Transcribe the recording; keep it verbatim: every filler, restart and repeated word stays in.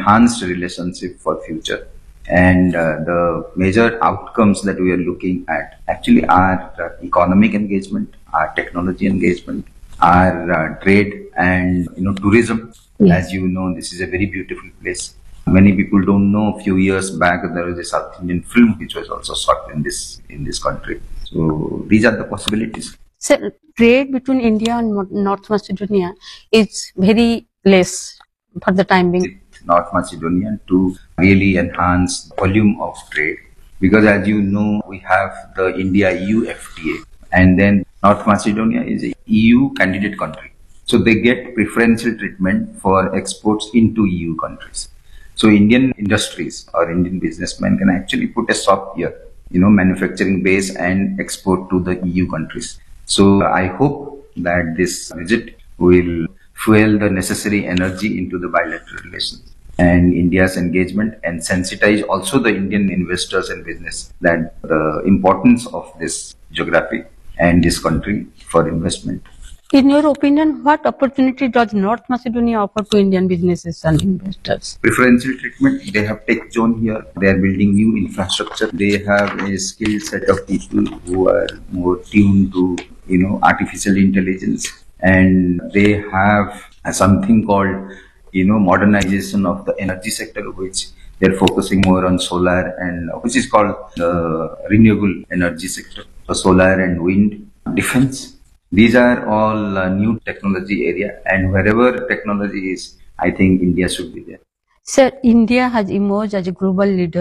enhanced relationship for future. And uh, the major outcomes that we are looking at actually are uh, economic engagement, our technology engagement, our uh, trade and you know tourism. Yes. As you know, this is a very beautiful place. Many people don't know. A few years back, there was a South Indian film which was also shot in this in this country. So these are the possibilities. So trade between India and North Macedonia is very less for the time being. North Macedonia to really enhance the volume of trade, because as you know, we have the India-E U F T A, and then North Macedonia is a E U candidate country. So they get preferential treatment for exports into E U countries. So Indian industries or Indian businessmen can actually put a shop here, you know, manufacturing base and export to the E U countries. So I hope that this visit will fuel the necessary energy into the bilateral relations and India's engagement, and sensitize also the Indian investors and business that the importance of this geography and this country for investment. In your opinion, what opportunity does North Macedonia offer to Indian businesses and investors? Preferential treatment. They have tech zone here. They are building new infrastructure. They have a skilled set of people who are more tuned to, you know, artificial intelligence, and they have something called, you know, modernization of the energy sector, which they're focusing more on solar and which is called the renewable energy sector. So solar and wind, defense. These are all uh, new technology area, and wherever technology is, I think India should be there. Sir, India has emerged as a global leader